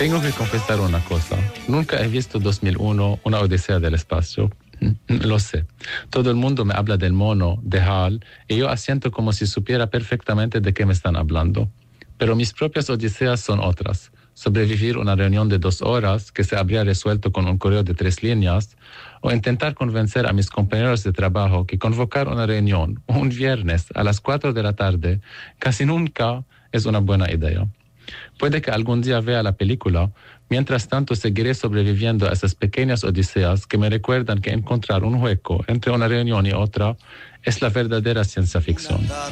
Tengo que confesar una cosa. Nunca he visto 2001, una odisea del espacio. Lo sé. Todo el mundo me habla del mono, de HAL, y yo asiento como si supiera perfectamente de qué me están hablando. Pero mis propias odiseas son otras. Sobrevivir una reunión de 2 horas que se habría resuelto con un correo de 3 líneas, o intentar convencer a mis compañeros de trabajo que convocar una reunión un viernes a las 4 de la tarde casi nunca es una buena idea. Puede que algún día vea la película, mientras tanto seguiré sobreviviendo a esas pequeñas odiseas que me recuerdan que encontrar un hueco entre una reunión y otra es la verdadera ciencia ficción.